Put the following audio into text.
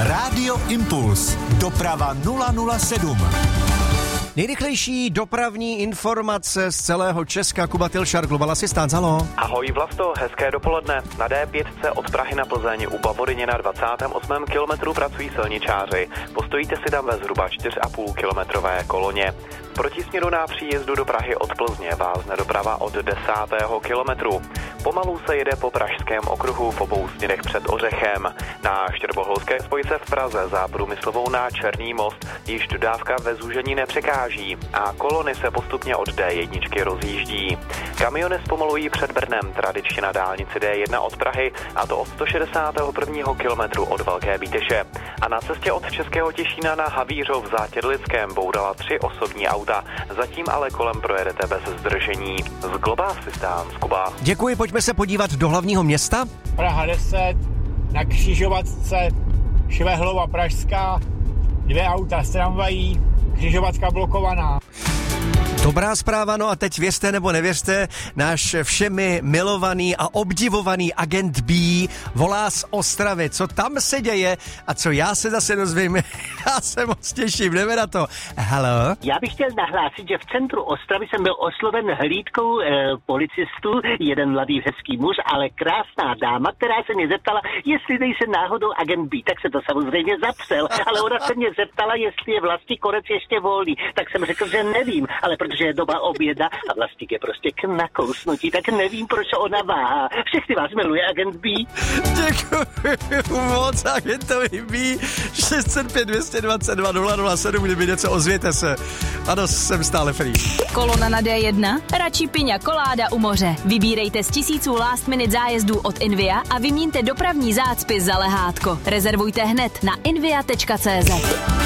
Rádio Impuls. Doprava 007. Nejrychlejší dopravní informace z celého Česka. Kuba Tilšar, Global Assistant, halo. Ahoj Vlasto, hezké dopoledne. Na D5 od Prahy na Plzeň u Bavoryně na 28. kilometru pracují silničáři. Postojíte si tam ve zhruba 4,5 kilometrové koloně. Proti směru na příjezdu do Prahy od Plzně vázne doprava od 10. kilometru. Pomalu se jede po Pražském okruhu v obou směrech před Ořechem. Na Štěrboholské spojce v Praze za Průmyslovou na Černý most již dodávka ve zúžení nepřekáží a kolony se postupně od D1 rozjíždí. Kamiony zpomalují před Brnem tradičně na dálnici D1 od Prahy, a to od 161. kilometru od Velké Bíteše. A na cestě od Českého Těšína na Havířov v Zátěrlickém bourala 3 osobní auta. Zatím ale kolem projedete bez zdržení. Z Global Assistant, Kuba. Děkuji, pojďme se podívat do hlavního města. Praha 10, na křižovatce Švehlova Pražská, 2 auta z tramvají, křižovatka blokovaná. Dobrá zpráva, no a teď věřte nebo nevěřte, náš všemi milovaný a obdivovaný agent B volá z Ostravy. Co tam se děje a co já se zase dozvím, já se moc těším, jdeme na to. Halo? Já bych chtěl nahlásit, že v centru Ostravy jsem byl osloven hlídkou policistů, jeden mladý hezký muž, ale krásná dáma, která se mě zeptala, jestli nejsem náhodou agent B, tak se to samozřejmě zapřel, ale ona se mě zeptala, jestli je Vlastí Korec ještě volný, tak jsem řekl, že nevím, ale protože je doba oběda a Vlastík je prostě k nakousnutí, tak nevím, proč ona váhá. Všechny vás miluje agent B. Děkuji moc agentovi B. 605 222 007, kdyby něco, ozvěte se. Ano, jsem stále free. Kolona na D1? Radši piňa koláda u moře. Vybírejte z tisíců last minute zájezdů od Invia a vyměňte dopravní zácpy za lehátko. Rezervujte hned na invia.cz.